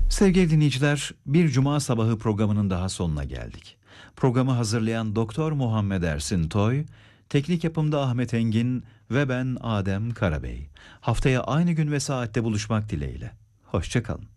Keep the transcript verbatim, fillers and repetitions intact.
Sevgili dinleyiciler, bir Cuma sabahı programının daha sonuna geldik. Programı hazırlayan Doktor Muhammed Ersin Toy, teknik yapımda Ahmet Engin ve ben Adem Karabey. Haftaya aynı gün ve saatte buluşmak dileğiyle. Hoşça kalın.